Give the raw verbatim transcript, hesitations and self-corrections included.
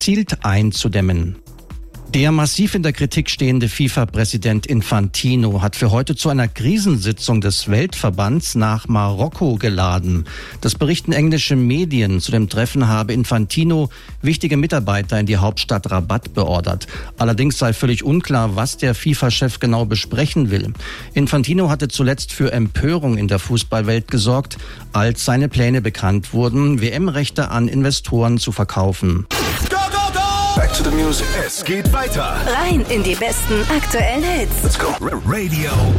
gezielt einzudämmen. Der massiv in der Kritik stehende FIFA-Präsident Infantino hat für heute zu einer Krisensitzung des Weltverbands nach Marokko geladen. Das berichten englische Medien. Zu dem Treffen habe Infantino wichtige Mitarbeiter in die Hauptstadt Rabat beordert. Allerdings sei völlig unklar, was der FIFA-Chef genau besprechen will. Infantino hatte zuletzt für Empörung in der Fußballwelt gesorgt, als seine Pläne bekannt wurden, W M-Rechte an Investoren zu verkaufen. Back to the music. Es geht weiter. Rein in die besten aktuellen Hits. Let's go. Radio